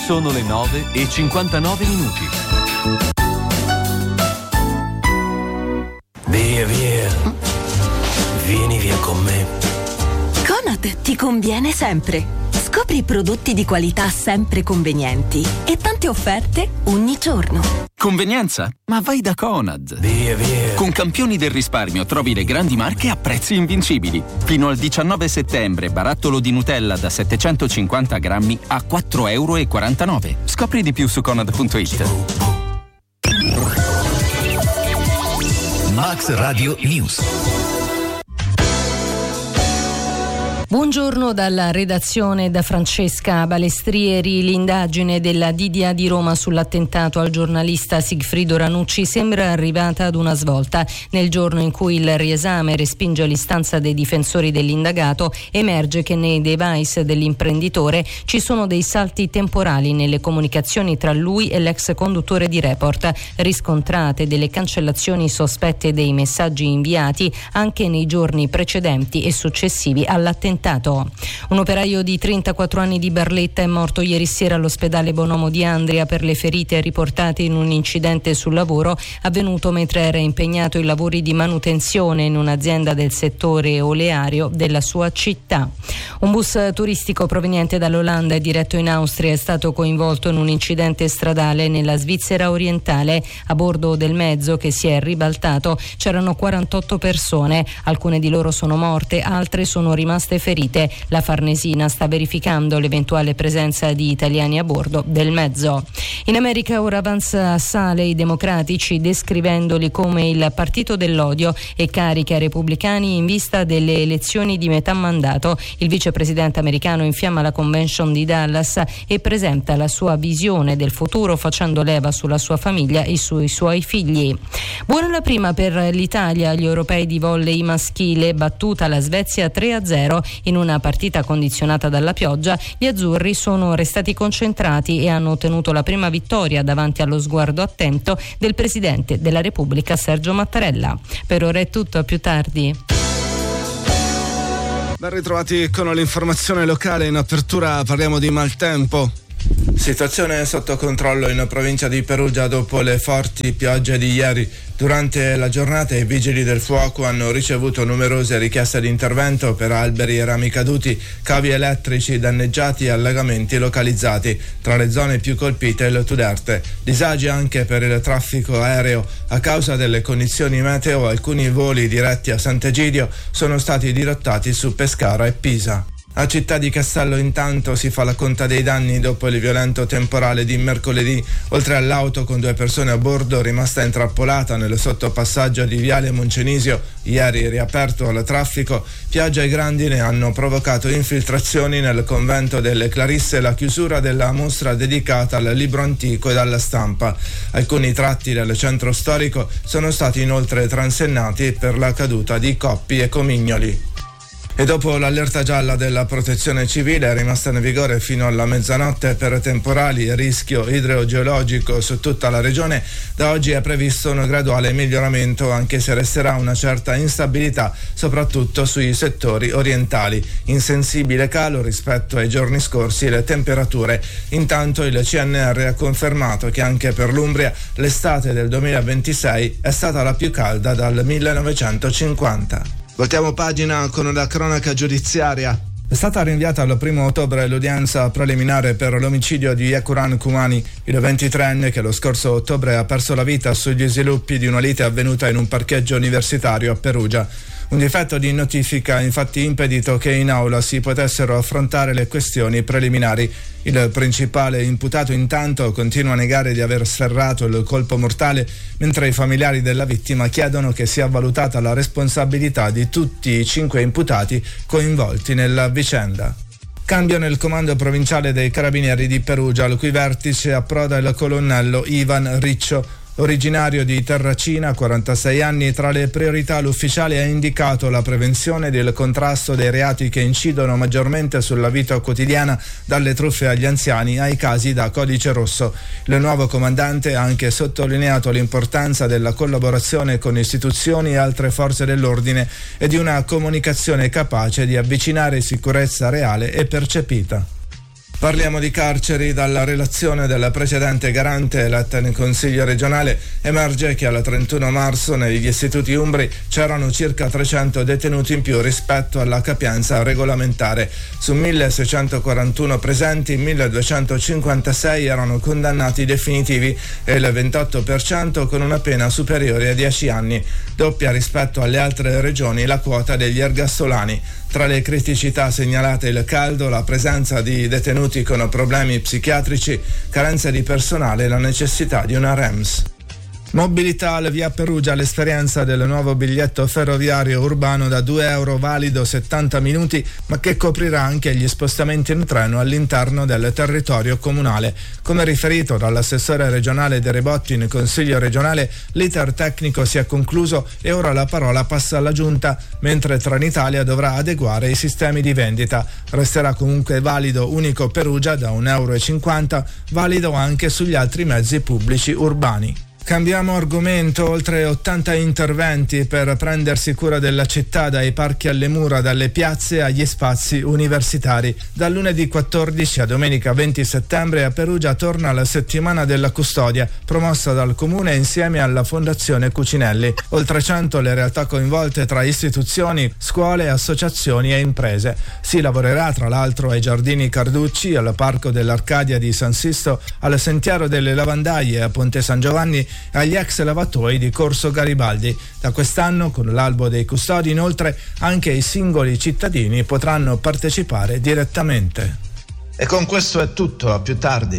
Sono le 9:59. Via, via. Vieni via con me. Conad ti conviene sempre. Scopri prodotti di qualità sempre convenienti e tante offerte ogni giorno. Convenienza? Ma vai da Conad. Via, via. Con Campioni del risparmio trovi le grandi marche a prezzi invincibili. Fino al 19 settembre, barattolo di Nutella da 750 grammi a €4,49. Scopri di più su Conad.it. Max Radio News. Buongiorno dalla redazione da Francesca Balestrieri. L'indagine della DDA di Roma sull'attentato al giornalista Sigfrido Ranucci sembra arrivata ad una svolta. Nel giorno in cui il riesame respinge l'istanza dei difensori dell'indagato, emerge che nei device dell'imprenditore ci sono dei salti temporali nelle comunicazioni tra lui e l'ex conduttore di Report, riscontrate delle cancellazioni sospette dei messaggi inviati anche nei giorni precedenti e successivi all'attentato. Un operaio di 34 anni di Barletta è morto ieri sera all'ospedale Bonomo di Andria per le ferite riportate in un incidente sul lavoro avvenuto mentre era impegnato in lavori di manutenzione in un'azienda del settore oleario della sua città. Un bus turistico proveniente dall'Olanda e diretto in Austria è stato coinvolto in un incidente stradale nella Svizzera orientale. A bordo del mezzo, che si è ribaltato, c'erano 48 persone, alcune di loro sono morte, altre sono rimaste ferite. La Farnesina sta verificando l'eventuale presenza di italiani a bordo del mezzo. In America ora avanza assale i democratici, descrivendoli come il partito dell'odio, e carica i repubblicani in vista delle elezioni di metà mandato. Il vicepresidente americano infiamma la convention di Dallas e presenta la sua visione del futuro facendo leva sulla sua famiglia e sui suoi figli. Buona la prima per l'Italia agli europei di volley maschile, battuta la Svezia 3-0 in una partita condizionata dalla pioggia. Gli azzurri sono restati concentrati e hanno ottenuto la prima vittoria davanti allo sguardo attento del Presidente della Repubblica Sergio Mattarella. Per ora è tutto, a più tardi. Ben ritrovati con l'informazione locale. In apertura parliamo di maltempo. Situazione sotto controllo in provincia di Perugia dopo le forti piogge di ieri. Durante la giornata i vigili del fuoco hanno ricevuto numerose richieste di intervento per alberi e rami caduti, cavi elettrici danneggiati e allagamenti localizzati. Tra le zone più colpite il Tuderte. Disagi anche per il traffico aereo. A causa delle condizioni meteo, alcuni voli diretti a Sant'Egidio sono stati dirottati su Pescara e Pisa. A Città di Castello intanto si fa la conta dei danni dopo il violento temporale di mercoledì. Oltre all'auto con 2 persone a bordo rimasta intrappolata nel sottopassaggio di Viale Moncenisio, ieri riaperto al traffico, pioggia e grandine hanno provocato infiltrazioni nel convento delle Clarisse e la chiusura della mostra dedicata al libro antico e alla stampa. Alcuni tratti del centro storico sono stati inoltre transennati per la caduta di coppi e comignoli. E dopo l'allerta gialla della Protezione Civile, rimasta in vigore fino alla mezzanotte per temporali e rischio idrogeologico su tutta la regione, da oggi è previsto un graduale miglioramento, anche se resterà una certa instabilità soprattutto sui settori orientali. Insensibile calo rispetto ai giorni scorsi le temperature. Intanto il CNR ha confermato che anche per l'Umbria l'estate del 2026 è stata la più calda dal 1950. Voltiamo pagina con la cronaca giudiziaria. È stata rinviata al 1 ottobre l'udienza preliminare per l'omicidio di Yekuran Kumani, il 23enne che lo scorso ottobre ha perso la vita sugli sviluppi di una lite avvenuta in un parcheggio universitario a Perugia. Un difetto di notifica ha infatti impedito che in aula si potessero affrontare le questioni preliminari. Il principale imputato intanto continua a negare di aver sferrato il colpo mortale, mentre i familiari della vittima chiedono che sia valutata la responsabilità di tutti i 5 imputati coinvolti nella vicenda. Cambio nel comando provinciale dei Carabinieri di Perugia, al cui vertice approda il colonnello Ivan Riccio. Originario di Terracina, 46 anni, tra le priorità l'ufficiale ha indicato la prevenzione del contrasto dei reati che incidono maggiormente sulla vita quotidiana, dalle truffe agli anziani ai casi da codice rosso. Il nuovo comandante ha anche sottolineato l'importanza della collaborazione con istituzioni e altre forze dell'ordine e di una comunicazione capace di avvicinare sicurezza reale e percepita. Parliamo di carceri. Dalla relazione della precedente garante eletta in Consiglio regionale emerge che al 31 marzo negli istituti umbri c'erano circa 300 detenuti in più rispetto alla capienza regolamentare. Su 1641 presenti, 1256 erano condannati definitivi e il 28% con una pena superiore a 10 anni, doppia rispetto alle altre regioni la quota degli ergastolani. Tra le criticità segnalate il caldo, la presenza di detenuti con problemi psichiatrici, carenza di personale e la necessità di una REMS. Mobilità al via Perugia, l'esperienza del nuovo biglietto ferroviario urbano da €2 valido 70 minuti, ma che coprirà anche gli spostamenti in treno all'interno del territorio comunale. Come riferito dall'assessore regionale De Rebotti in Consiglio regionale, l'iter tecnico si è concluso e ora la parola passa alla Giunta, mentre Trenitalia dovrà adeguare i sistemi di vendita. Resterà comunque valido unico Perugia da €1,50, valido anche sugli altri mezzi pubblici urbani. Cambiamo argomento. Oltre 80 interventi per prendersi cura della città, dai parchi alle mura, dalle piazze agli spazi universitari. Dal lunedì 14 a domenica 20 settembre a Perugia torna la settimana della custodia, promossa dal Comune insieme alla Fondazione Cucinelli. Oltre 100 le realtà coinvolte tra istituzioni, scuole, associazioni e imprese. Si lavorerà tra l'altro ai Giardini Carducci, al Parco dell'Arcadia di San Sisto, al Sentiero delle Lavandaie a Ponte San Giovanni, agli ex lavatoi di Corso Garibaldi. Da quest'anno, con l'albo dei custodi, inoltre anche i singoli cittadini potranno partecipare direttamente. E con questo è tutto, a più tardi.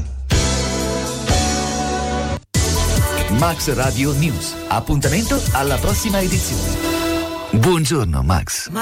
Max Radio News. Appuntamento alla prossima edizione. Buongiorno Max.